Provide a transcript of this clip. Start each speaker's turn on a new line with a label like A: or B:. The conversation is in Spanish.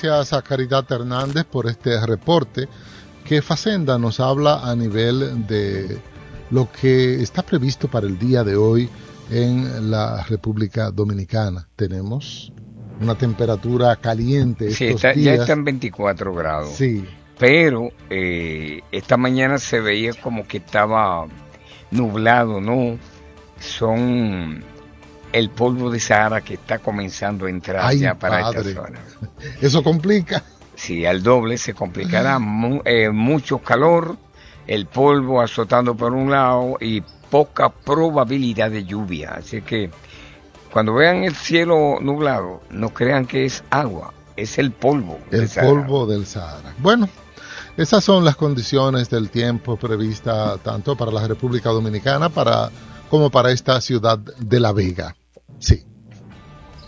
A: gracias a Caridad Hernández por este reporte que Facenda nos habla a nivel de lo que está previsto para el día de hoy en la República Dominicana. Tenemos una temperatura caliente estos días.
B: Ya está en 24 grados.
A: Sí.
B: Pero esta mañana se veía como que estaba nublado, ¿no? Son el polvo de Sahara que está comenzando a entrar ya para esta zona.
A: Eso complica.
B: Sí, al doble se complicará. Mucho calor, el polvo azotando por un lado y poca probabilidad de lluvia. Así que cuando vean el cielo nublado, no crean que es agua, es el polvo.
A: El polvo del Sahara. Bueno, esas son las condiciones del tiempo prevista tanto para la República Dominicana como para esta ciudad de La Vega. Sí.